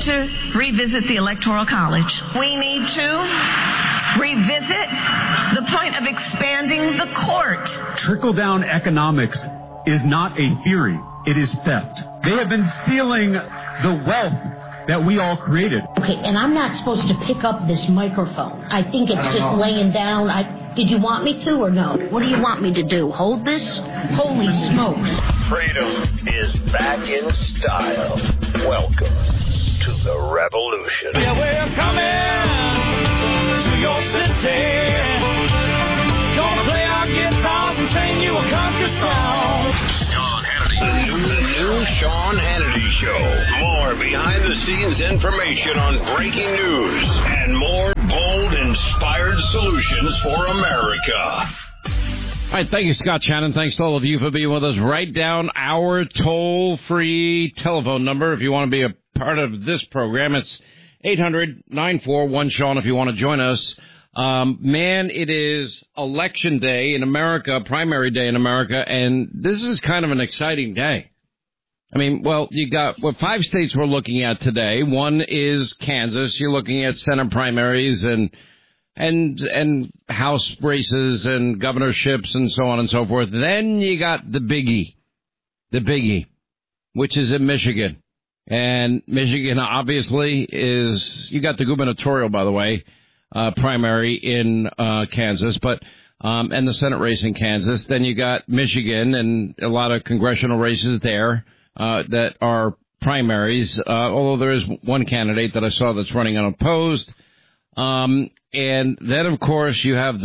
need to revisit the Electoral College. We need to revisit the point of expanding the court. Trickle-down economics is not a theory. It is theft. They have been stealing the wealth that we all created. Okay, and I'm not supposed to pick up this microphone. I think it's just laying down. Did you want me to or no? What do you want me to do? Hold this? Holy smokes. Freedom is back in style. Welcome to the revolution. Yeah, we're coming to your city. Gonna play our guitars and sing you a country song. Sean Hannity. The new Sean Hannity Show. More behind-the-scenes information on breaking news and more bold, inspired solutions for America. All right, thank you, Scott Shannon. Thanks to all of you for being with us. Write down our toll-free telephone number if you want to be a part of this program. It's 800-941-SEAN if you want to join us. Man, it is election day in America, primary day in America, and this is kind of an exciting day. I mean, well, you got 5 states we're looking at today. One is Kansas. You're looking at Senate primaries and House races and governorships and so on and so forth. Then you got the biggie, which is in Michigan. And Michigan obviously is, you got the gubernatorial, by the way, primary in Kansas, but and the Senate race in Kansas. Then you got Michigan and a lot of congressional races there that are primaries, although there is one candidate that I saw that's running unopposed. And then, of course, you have the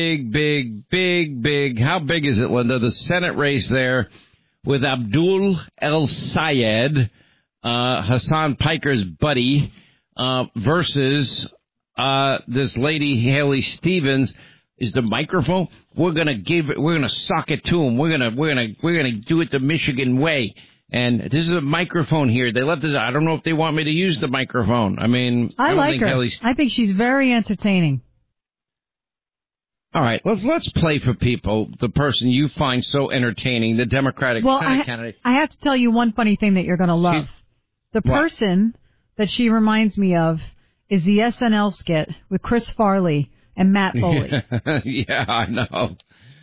big, how big is it, Linda? The Senate race there with Abdul El-Sayed, Hassan Piker's buddy, versus this lady, Haley Stevens. Is the microphone? We're gonna sock it to him. We're gonna do it the Michigan way. And this is a microphone here. They left this. I don't know if they want me to use the microphone. I mean, I like her. I think she's very entertaining. All right, let's play for people the person you find so entertaining, the Democratic Senate candidate. I have to tell you one funny thing that you're going to love. The person that she reminds me of is the SNL skit with Chris Farley and Matt Foley. Yeah, I know.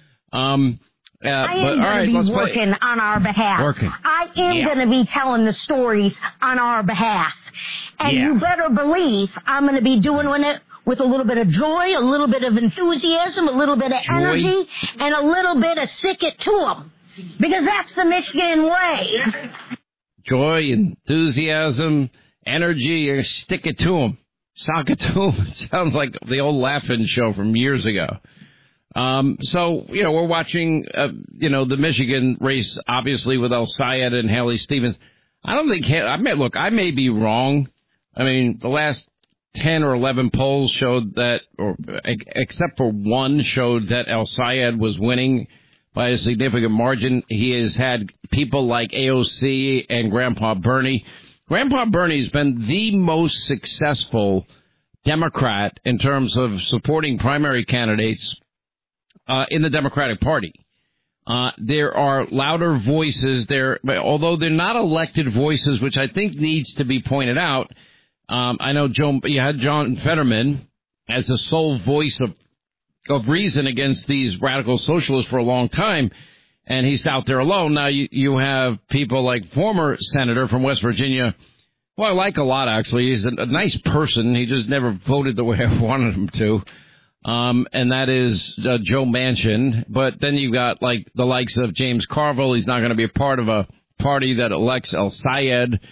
I am going to be working on our behalf. I am going to be telling the stories on our behalf. And you better believe I'm going to be doing it with a little bit of joy, a little bit of enthusiasm, a little bit of energy, and a little bit of stick it to them. Because that's the Michigan way. Joy, enthusiasm, energy, stick it to them. Sock it to them. It sounds like the old Laughing show from years ago. So, we're watching, the Michigan race, obviously, with El-Sayed and Haley Stevens. I don't think, I may be wrong. I mean, the last 10 or 11 polls showed that, or except for one, showed that El-Sayed was winning by a significant margin. He has had people like AOC and Grandpa Bernie. Grandpa Bernie's been the most successful Democrat in terms of supporting primary candidates in the Democratic Party. There are louder voices there, although they're not elected voices, which I think needs to be pointed out. I know you had John Fetterman as the sole voice of reason against these radical socialists for a long time, and he's out there alone. Now you have people like former senator from West Virginia, who I like a lot, actually. He's a nice person. He just never voted the way I wanted him to. And that is Joe Manchin. But then you've got like the likes of James Carville. He's not going to be a part of a party that elects El-Sayed,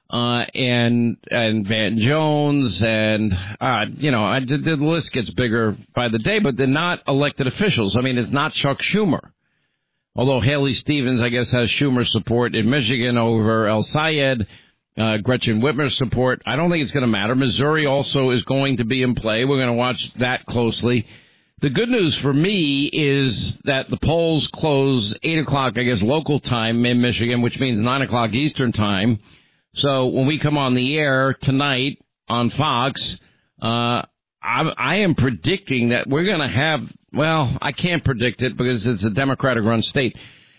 and Van Jones, and the list gets bigger by the day. But they're not elected officials. I mean, it's not Chuck Schumer. Although Haley Stevens, I guess, has Schumer's support in Michigan over El-Sayed. Gretchen Whitmer's support. I don't think it's going to matter. Missouri also is going to be in play. We're going to watch that closely. The good news for me is that the polls close 8 o'clock, I guess, local time in Michigan, which means 9 o'clock Eastern time. So when we come on the air tonight on Fox, I am predicting that we're going to have, well, I can't predict it because it's a Democratic-run state.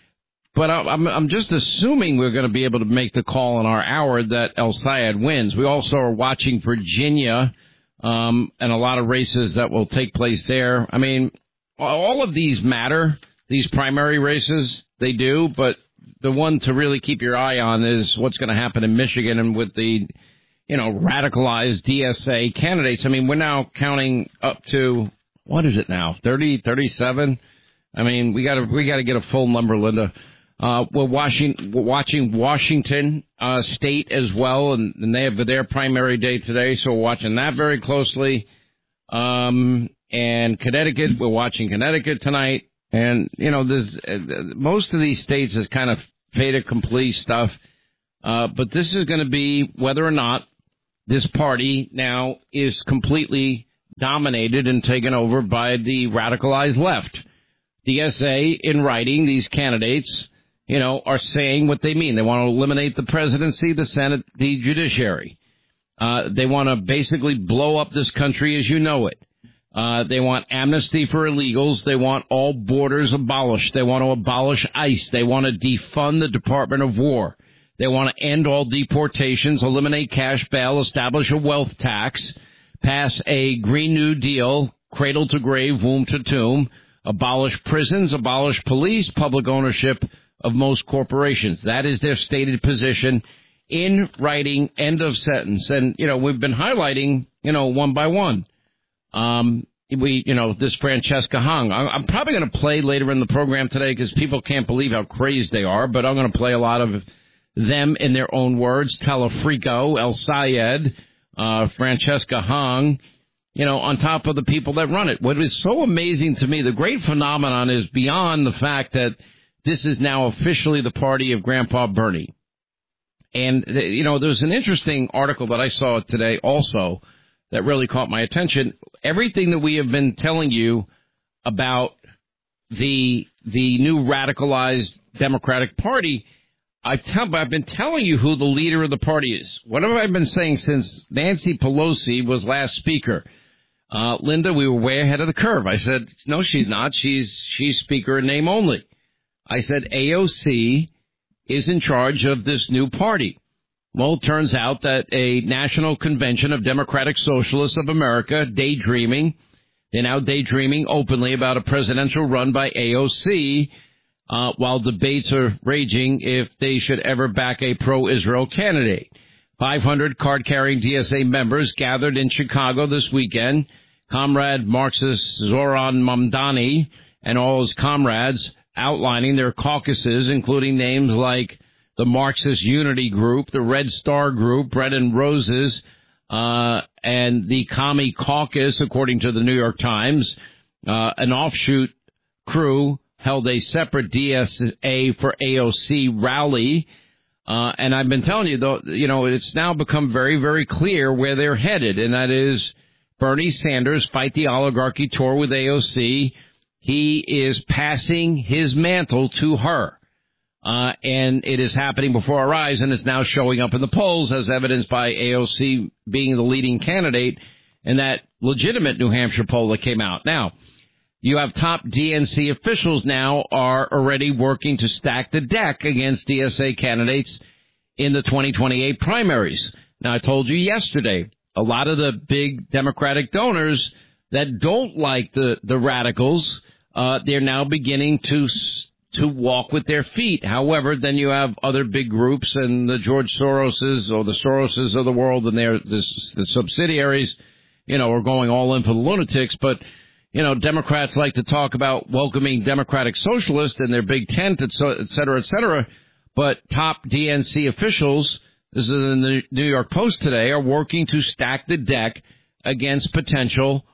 But I'm just assuming we're going to be able to make the call in our hour that El Sayed wins. We also are watching Virginia and a lot of races that will take place there. I mean, all of these matter, these primary races, they do, but the one to really keep your eye on is what's going to happen in Michigan and with the, radicalized DSA candidates. I mean, we're now counting up to, what is it now, 30, 37? I mean, we got to get a full number, Linda. We're watching Washington State as well, and they have their primary day today, so we're watching that very closely. And Connecticut, we're watching Connecticut tonight. And, there's most of these states is kind of fait accompli stuff. But this is going to be whether or not this party now is completely dominated and taken over by the radicalized left. DSA, in writing, these candidates, are saying what they mean. They want to eliminate the presidency, the Senate, the judiciary. They want to basically blow up this country as you know it. They want amnesty for illegals. They want all borders abolished. They want to abolish ICE. They want to defund the Department of War. They want to end all deportations, eliminate cash bail, establish a wealth tax, pass a Green New Deal, cradle to grave, womb to tomb, abolish prisons, abolish police, public ownership of most corporations. That is their stated position in writing, end of sentence. And, we've been highlighting, one by one. This Francesca Hung. I'm probably going to play later in the program today because people can't believe how crazed they are, but I'm going to play a lot of them in their own words. Telefrico, El Sayed, Francesca Hung, on top of the people that run it. What is so amazing to me, the great phenomenon is beyond the fact that this is now officially the party of Grandpa Bernie. And, there's an interesting article that I saw today also that really caught my attention. Everything that we have been telling you about the new radicalized Democratic Party, I've been telling you who the leader of the party is. What have I been saying since Nancy Pelosi was last speaker? Linda, we were way ahead of the curve. I said, no, she's not. She's speaker in name only. I said AOC is in charge of this new party. Well, it turns out that a National Convention of Democratic Socialists of America, they're now daydreaming openly about a presidential run by AOC, while debates are raging if they should ever back a pro-Israel candidate. 500 card-carrying DSA members gathered in Chicago this weekend. Comrade Marxist Zoran Mamdani and all his comrades outlining their caucuses, including names like the Marxist Unity Group, the Red Star Group, Bread and Roses, and the Commie Caucus, according to the New York Times. An offshoot crew held a separate DSA for AOC rally. And I've been telling you, though, it's now become very, very clear where they're headed, and that is Bernie Sanders Fight the Oligarchy tour with AOC. He is passing his mantle to her. And it is happening before our eyes, and it's now showing up in the polls as evidenced by AOC being the leading candidate in that legitimate New Hampshire poll that came out. Now, you have top DNC officials now are already working to stack the deck against DSA candidates in the 2028 primaries. Now, I told you yesterday, a lot of the big Democratic donors that don't like the radicals, they're now beginning to walk with their feet. However, then you have other big groups and the George Soroses or the Soroses of the world and the subsidiaries, are going all in for the lunatics. But, Democrats like to talk about welcoming Democratic Socialists in their big tent, et cetera, et cetera. But top DNC officials, this is in the New York Post today, are working to stack the deck against potential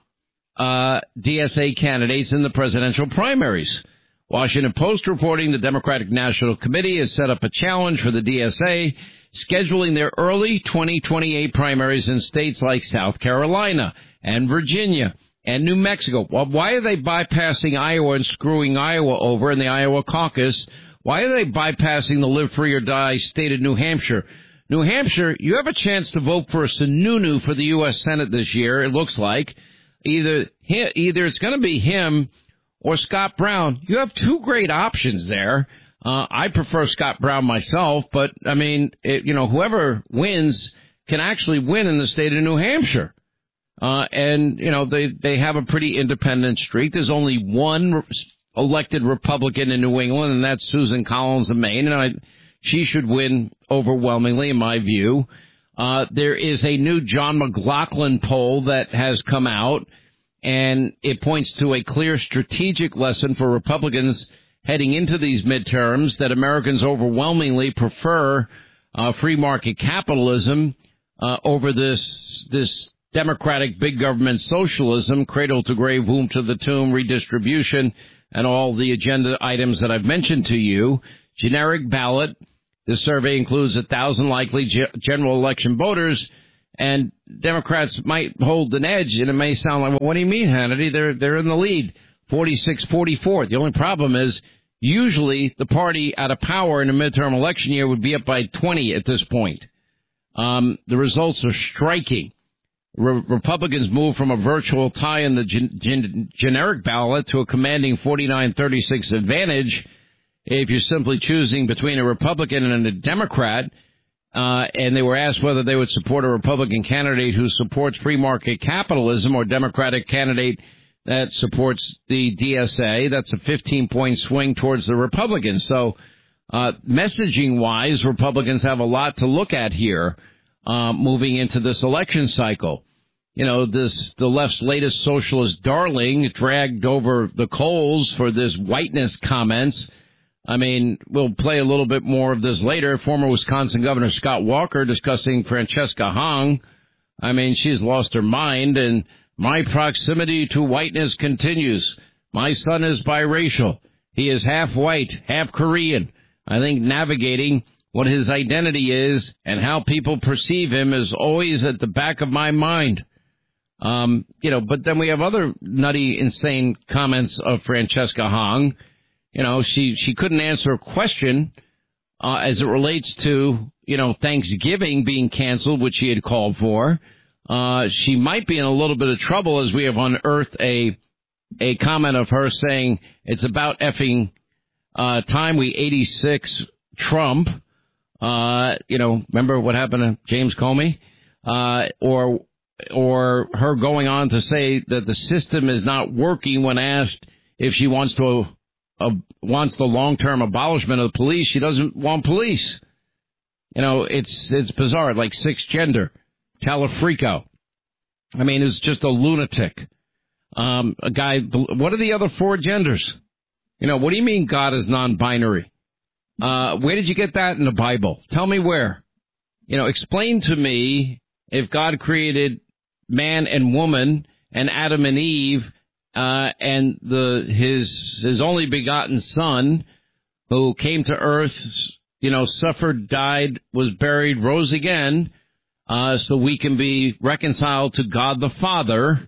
DSA candidates in the presidential primaries. Washington Post reporting the Democratic National Committee has set up a challenge for the DSA, scheduling their early 2028 primaries in states like South Carolina and Virginia and New Mexico. Well, why are they bypassing Iowa and screwing Iowa over in the Iowa caucus? Why are they bypassing the live free or die state of New Hampshire? New Hampshire, you have a chance to vote for a Sununu for the U.S. Senate this year, it looks like. Either it's going to be him or Scott Brown. You have two great options there. I prefer Scott Brown myself, but, I mean, whoever wins can actually win in the state of New Hampshire. And, they have a pretty independent streak. There's only one elected Republican in New England, and that's Susan Collins of Maine, and she should win overwhelmingly, in my view. There is a new John McLaughlin poll that has come out, and it points to a clear strategic lesson for Republicans heading into these midterms, that Americans overwhelmingly prefer free market capitalism over this democratic big government socialism, cradle to grave, womb to the tomb, redistribution, and all the agenda items that I've mentioned to you. Generic ballot. This survey includes 1,000 likely general election voters, and Democrats might hold an edge, and it may sound like, well, what do you mean, Hannity? They're in the lead, 46-44. The only problem is usually the party out of power in a midterm election year would be up by 20 at this point. The results are striking. Republicans move from a virtual tie in the generic ballot to a commanding 49-36 advantage if you're simply choosing between a Republican and a Democrat. And they were asked whether they would support a Republican candidate who supports free market capitalism or Democratic candidate that supports the DSA. That's a 15-point swing towards the Republicans. So messaging-wise, Republicans have a lot to look at here moving into this election cycle. The left's latest socialist darling dragged over the coals for this whiteness comments. I mean, we'll play a little bit more of this later. Former Wisconsin Governor Scott Walker discussing Francesca Hong. I mean, she's lost her mind, and my proximity to whiteness continues. My son is biracial. He is half white, half Korean. I think navigating what his identity is and how people perceive him is always at the back of my mind. But then we have other nutty, insane comments of Francesca Hong. She couldn't answer a question as it relates to, Thanksgiving being canceled, which she had called for. She might be in a little bit of trouble as we have unearthed a comment of her saying it's about effing time we 86 Trump. Remember what happened to James Comey? Or her going on to say that the system is not working when asked if she wants the long-term abolishment of the police. She doesn't want police. It's bizarre, like cisgender, Talafrico. I mean, it's just a lunatic. A guy, what are the other four genders? What do you mean God is non-binary? Where did you get that in the Bible? Tell me where. Explain to me if God created man and woman and Adam and Eve and his only begotten son who came to earth, suffered, died, was buried, rose again, so we can be reconciled to God the Father.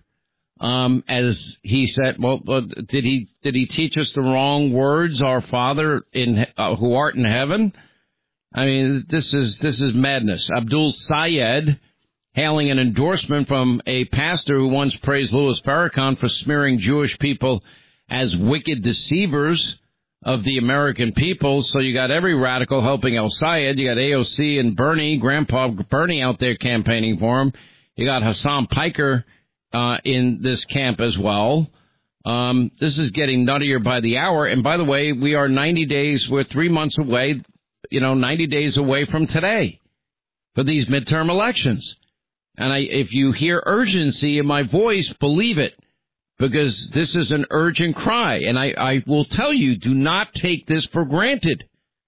As he said, did he teach us the wrong words? Our Father who art in heaven. I mean, this is madness. Abdul Sayed, hailing an endorsement from a pastor who once praised Louis Farrakhan for smearing Jewish people as wicked deceivers of the American people. So you got every radical helping El Sayed. You got AOC and Bernie, Grandpa Bernie out there campaigning for him. You got Hassan Piker in this camp as well. This is getting nuttier by the hour. And by the way, we are 90 days, we're 3 months away, 90 days away from today for these midterm elections. And if you hear urgency in my voice, believe it, because this is an urgent cry. And I will tell you, do not take this for granted.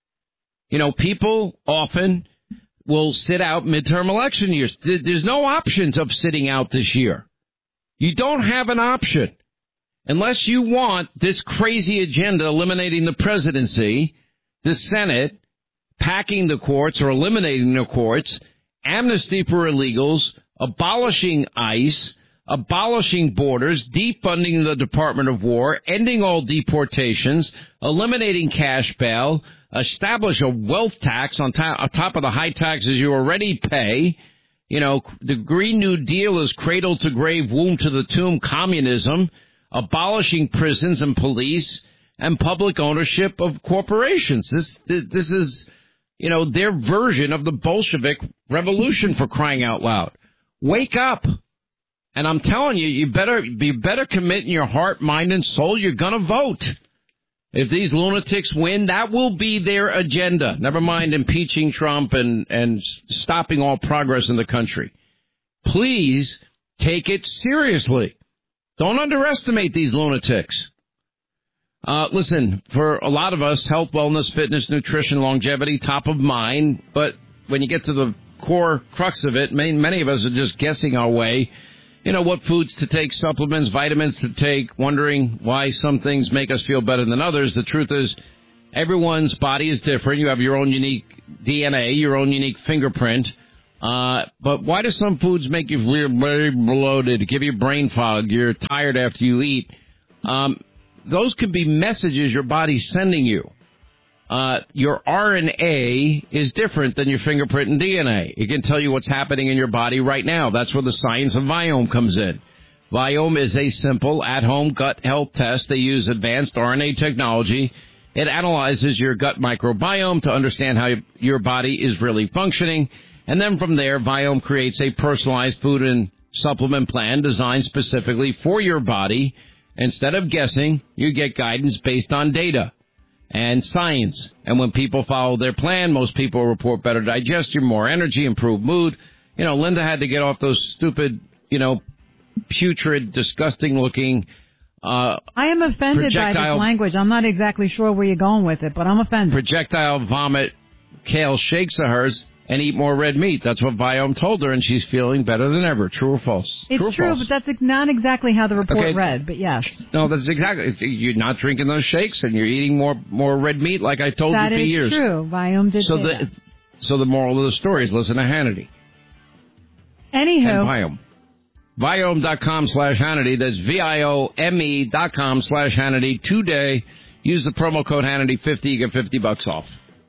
People often will sit out midterm election years. There's no options of sitting out this year. You don't have an option unless you want this crazy agenda eliminating the presidency, the Senate, packing the courts or eliminating the courts, amnesty for illegals, abolishing ICE, abolishing borders, defunding the Department of War, ending all deportations, eliminating cash bail, establish a wealth tax on top of the high taxes you already pay. The Green New Deal is cradle to grave, womb to the tomb communism, abolishing prisons and police, and public ownership of corporations. This is, their version of the Bolshevik revolution, for crying out loud. Wake up. And I'm telling you, you better commit in your heart, mind, and soul. You're going to vote. If these lunatics win, that will be their agenda. Never mind impeaching Trump and stopping all progress in the country. Please take it seriously. Don't underestimate these lunatics. Listen, for a lot of us, health, wellness, fitness, nutrition, longevity, top of mind. But when you get to the core crux of it, many of us are just guessing our way. What foods to take, supplements, vitamins to take, wondering why some things make us feel better than others. The truth is, everyone's body is different. You have your own unique DNA, your own unique fingerprint. But why do some foods make you feel very bloated, give you brain fog, you're tired after you eat? Those could be messages your body's sending you. Your RNA is different than your fingerprint and DNA. It can tell you what's happening in your body right now. That's where the science of Viome comes in. Viome is a simple, at-home gut health test. They use advanced RNA technology. It analyzes your gut microbiome to understand how your body is really functioning. And then from there, Viome creates a personalized food and supplement plan designed specifically for your body. Instead of guessing, you get guidance based on data and science. And when people follow their plan, most people report better digestion, more energy, improved mood. Linda had to get off those stupid, putrid, disgusting-looking I am offended by this language. I'm not exactly sure where you're going with it, but I'm offended. Projectile vomit kale shakes of hers and eat more red meat. That's what Viome told her, and she's feeling better than ever. True or false? It's true, but that's not exactly how the report read, but yes. No, that's exactly. You're not drinking those shakes, and you're eating more red meat like I told you for years. That is true. Viome did say that. So the moral of the story is listen to Hannity. Anywho. And Viome. Viome.com/Hannity. That's VIOME.com/Hannity today. Use the promo code Hannity50. You get $50 off.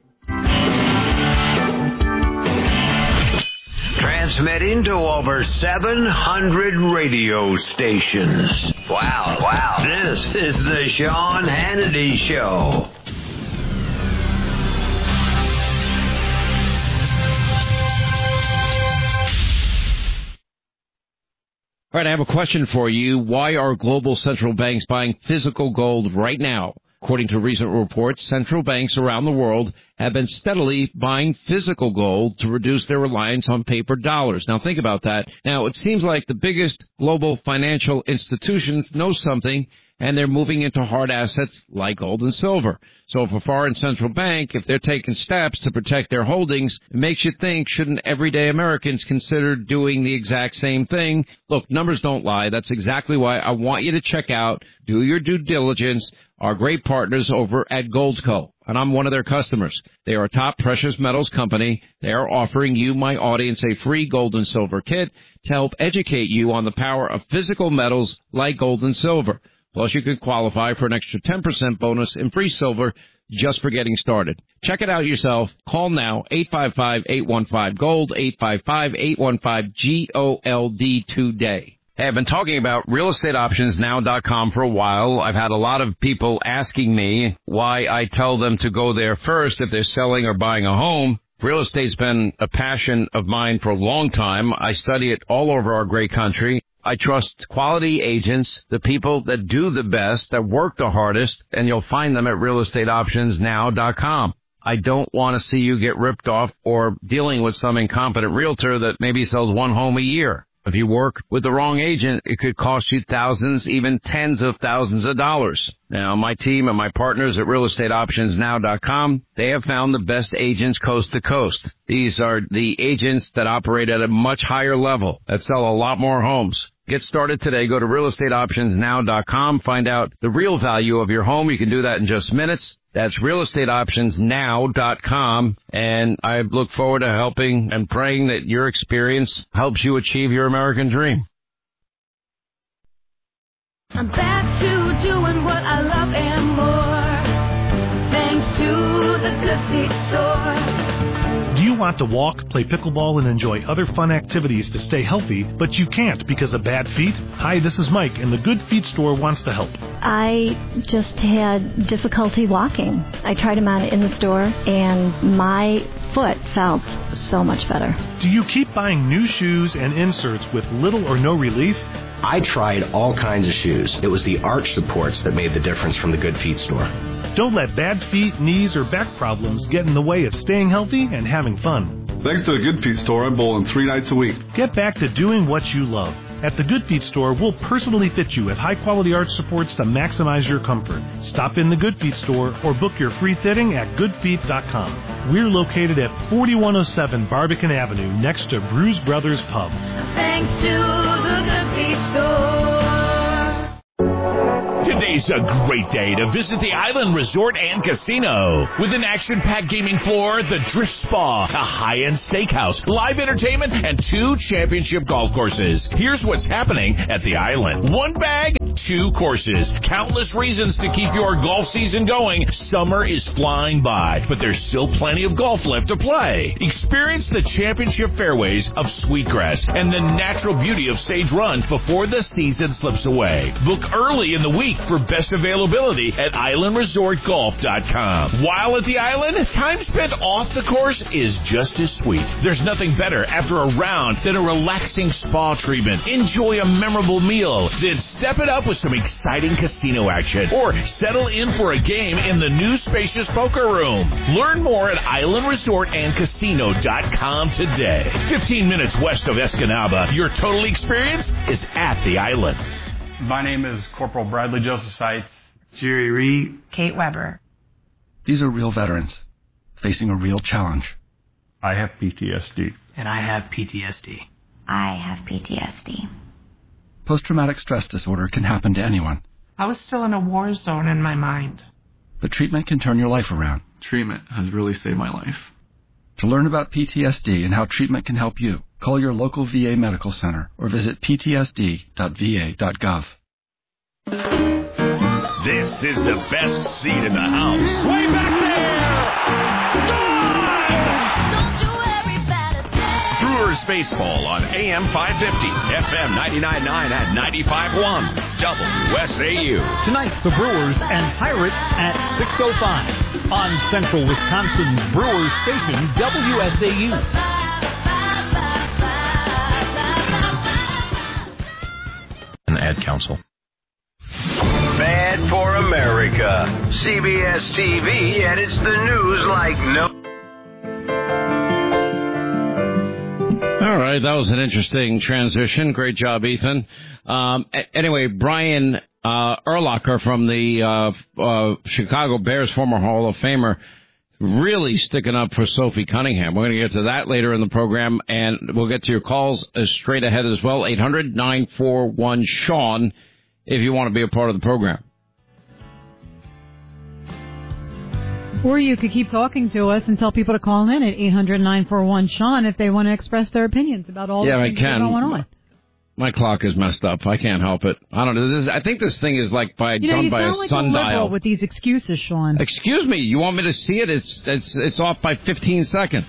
Transmitting to over 700 radio stations. Wow. This is the Sean Hannity Show. All right, I have a question for you. Why are global central banks buying physical gold right now? According to recent reports, central banks around the world have been steadily buying physical gold to reduce their reliance on paper dollars. Now, think about that. Now, it seems like the biggest global financial institutions know something, and they're moving into hard assets like gold and silver. So if a foreign central bank, if they're taking steps to protect their holdings, it makes you think, shouldn't everyday Americans consider doing the exact same thing? Look, numbers don't lie. That's exactly why I want you to check out, do your due diligence, our great partners over at Goldco, and I'm one of their customers. They are a top precious metals company. They are offering you, my audience, a free gold and silver kit to help educate you on the power of physical metals like gold and silver. Plus, you can qualify for an extra 10% bonus in free silver just for getting started. Check it out yourself. Call now, 855-815-GOLD, 855-815-GOLD today. Hey, I've been talking about realestateoptionsnow.com for a while. I've had a lot of people asking me why I tell them to go there first if they're selling or buying a home. Real estate's been a passion of mine for a long time. I study it all over our great country. I trust quality agents, the people that do the best, that work the hardest, and you'll find them at realestateoptionsnow.com. I don't want to see you get ripped off or dealing with some incompetent realtor that maybe sells one home a year. If you work with the wrong agent, it could cost you thousands, even tens of thousands of dollars. Now, my team and my partners at realestateoptionsnow.com, they have found the best agents coast to coast. These are the agents that operate at a much higher level, that sell a lot more homes. Get started today. Go to realestateoptionsnow.com. Find out the real value of your home. You can do that in just minutes. That's realestateoptionsnow.com. And I look forward to helping and praying that your experience helps you achieve your American dream. I'm back to doing what I love and more. Thanks to the Good Feet Store. Do you you want to walk, play pickleball, and enjoy other fun activities to stay healthy, but you can't because of bad feet? Hi, this is Mike, and the Good Feet store wants to help. I just had difficulty walking. I tried them on in the store, and my foot felt so much better. Do you keep buying new shoes and inserts with little or no relief? I tried all kinds of shoes. It was the arch supports that made the difference from the Good Feet store. Don't let bad feet, knees, or back problems get in the way of staying healthy and having fun. Thanks to the Good Feet store, I'm bowling 3 nights a week. Get back to doing what you love. At the Good Feet store, we'll personally fit you with high-quality arch supports to maximize your comfort. Stop in the Good Feet store or book your free fitting at goodfeet.com. We're located at 4107 Barbican Avenue, next to Bruise Brothers Pub. Thanks to the Good Feet store. Today's a great day to visit the Island Resort and Casino. With an action-packed gaming floor, the Drift Spa, a high-end steakhouse, live entertainment, and 2 championship golf courses. Here's what's happening at the Island. 1 bag, 2 courses. Countless reasons to keep your golf season going. Summer is flying by, but there's still plenty of golf left to play. Experience the championship fairways of Sweetgrass and the natural beauty of Sage Run before the season slips away. Book early in the week for best availability at islandresortgolf.com. While at the Island, time spent off the course is just as sweet. There's nothing better after a round than a relaxing spa treatment. Enjoy a memorable meal, then step it up with some exciting casino action, or settle in for a game in the new spacious poker room. Learn more at islandresortandcasino.com today. 15 minutes west of Escanaba, your total experience is at the Island. My name is Corporal Bradley Joseph Seitz. Jerry Reed. Kate Weber. These are real veterans facing a real challenge. I have PTSD. And I have PTSD. I have PTSD. Post-traumatic stress disorder can happen to anyone. I was still in a war zone in my mind. But treatment can turn your life around. Treatment has really saved my life. To learn about PTSD and how treatment can help you, call your local VA medical center or visit ptsd.va.gov. This is the best seat in the house. Way back there! Brewers baseball on AM 550, FM 99.9 and 95.1, WSAU. Tonight, the Brewers and Pirates at 6:05 on Central Wisconsin's Brewers station, WSAU. An ad council. Bad for America. CBS TV edits the news like no. All right, that was an interesting transition. Great job, Ethan. Anyway, Brian Urlacher from the Chicago Bears, former Hall of Famer, really sticking up for Sophie Cunningham. We're going to get to that later in the program, and we'll get to your calls straight ahead as well. 800-941-SEAN if you want to be a part of the program. Or you could keep talking to us and tell people to call in at 800-941-SEAN if they want to express their opinions about all the things that are going on. My clock is messed up. I can't help it. I don't know. I think this thing is like done by a like sundial. With these excuses, Sean. Excuse me. You want me to see it? It's off by 15 seconds.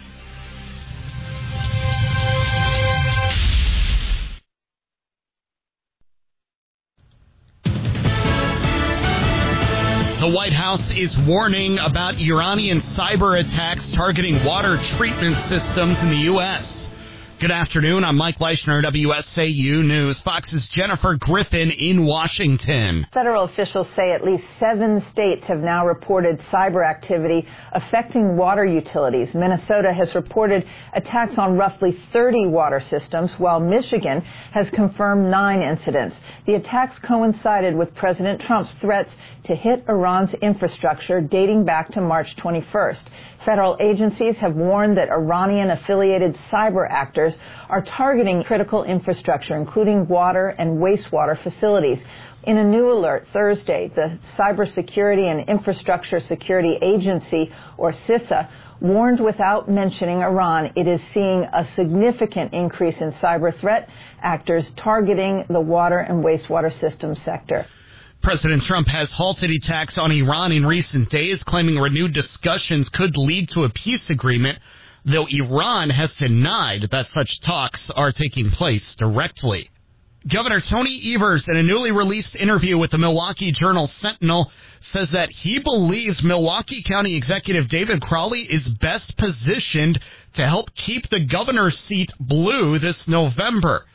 The White House is warning about Iranian cyber attacks targeting water treatment systems in the U.S. Good afternoon. I'm Mike Leischner, WSAU News. Fox's Jennifer Griffin in Washington. Federal officials say at least 7 states have now reported cyber activity affecting water utilities. Minnesota has reported attacks on roughly 30 water systems, while Michigan has confirmed 9 incidents. The attacks coincided with President Trump's threats to hit Iran's infrastructure dating back to March 21st. Federal agencies have warned that Iranian-affiliated cyber actors are targeting critical infrastructure, including water and wastewater facilities. In a new alert Thursday, the Cybersecurity and Infrastructure Security Agency, or CISA, warned without mentioning Iran it is seeing a significant increase in cyber threat actors targeting the water and wastewater system sector. President Trump has halted attacks on Iran in recent days, claiming renewed discussions could lead to a peace agreement. though Iran has denied that such talks are taking place directly. Governor Tony Evers, in a newly released interview with the Milwaukee Journal-Sentinel, says that he believes Milwaukee County Executive David Crowley is best positioned to help keep the governor's seat blue this November.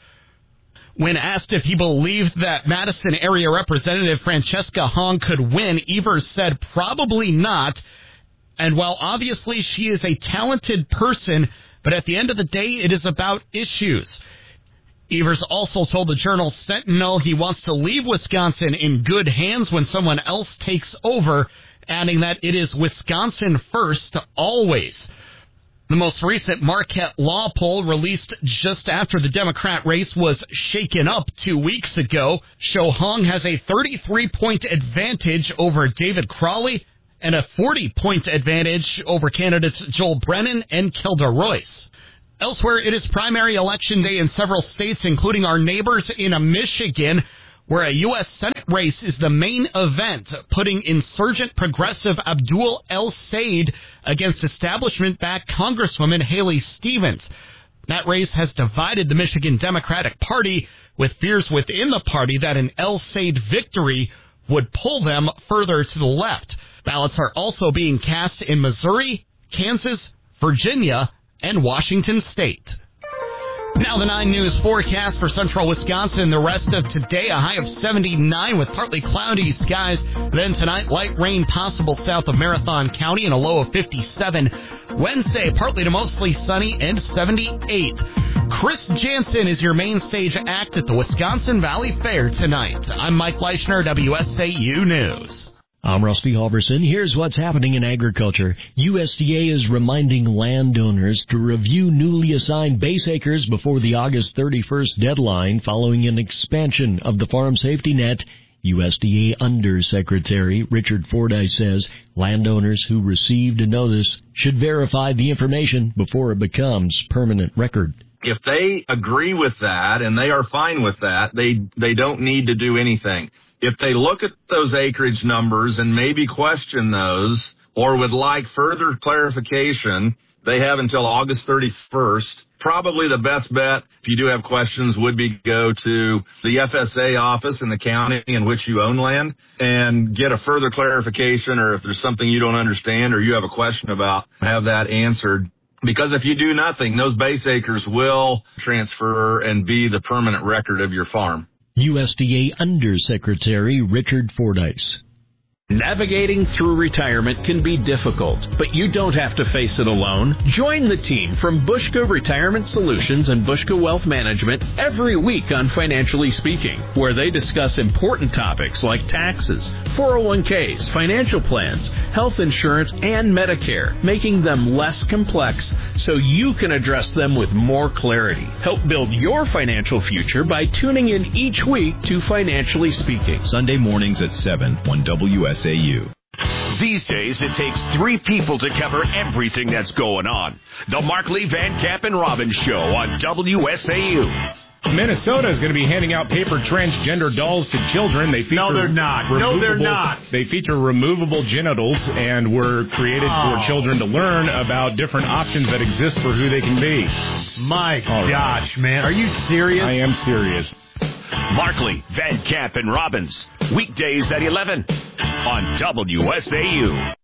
When asked if he believed that Madison area Representative Francesca Hong could win, Evers said probably not. And while obviously she is a talented person, but at the end of the day, it is about issues. Evers also told the Journal-Sentinel he wants to leave Wisconsin in good hands when someone else takes over, adding that it is Wisconsin first always. The most recent Marquette Law poll, released just after the Democrat race was shaken up 2 weeks ago, show Hong has a 33-point advantage over David Crowley and a 40-point advantage over candidates Joel Brennan and Kelda Royce. Elsewhere, it is primary election day in several states, including our neighbors in Michigan, where a U.S. Senate race is the main event, putting insurgent progressive Abdul El-Sayed against establishment-backed Congresswoman Haley Stevens. That race has divided the Michigan Democratic Party, with fears within the party that an El-Sayed victory would pull them further to the left. Ballots are also being cast in Missouri, Kansas, Virginia, and Washington State. Now the 9 News forecast for central Wisconsin. The rest of today, a high of 79 with partly cloudy skies. Then tonight, light rain possible south of Marathon County and a low of 57. Wednesday, partly to mostly sunny and 78. Chris Jansen is your main stage act at the Wisconsin Valley Fair tonight. I'm Mike Leischner, WSAU News. I'm Rusty Halverson. Here's what's happening in agriculture. USDA is reminding landowners to review newly assigned base acres before the August 31st deadline following an expansion of the farm safety net. USDA Undersecretary Richard Fordyce says landowners who received a notice should verify the information before it becomes permanent record. If they agree with that and they are fine with that, they don't need to do anything. If they look at those acreage numbers and maybe question those or would like further clarification, they have until August 31st. Probably the best bet, if you do have questions, would be go to the FSA office in the county in which you own land and get a further clarification, or if there's something you don't understand or you have a question about, have that answered. Because if you do nothing, those base acres will transfer and be the permanent record of your farm. USDA Undersecretary Richard Fordyce. Navigating through retirement can be difficult, but you don't have to face it alone. Join the team from Bushka Retirement Solutions and Bushka Wealth Management every week on Financially Speaking, where they discuss important topics like taxes, 401ks, financial plans, health insurance, and Medicare, making them less complex so you can address them with more clarity. Help build your financial future by tuning in each week to Financially Speaking. Sunday mornings at 7 on WSAU. These days, it takes 3 people to cover everything that's going on. The Markley, Van Camp, and Robbins Show on WSAU. Minnesota is going to be handing out paper transgender dolls to children. They feature No, they're not. No, they're not. They feature removable genitals and were created for children to learn about different options that exist for who they can be. My gosh, man. Are you serious? I am serious. Markley, Van Camp, and Robbins. Weekdays at 11 on WSAU.